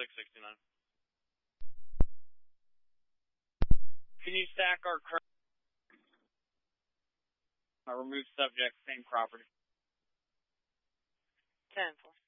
669. Can you stack our current remove subject, same property? 10-4.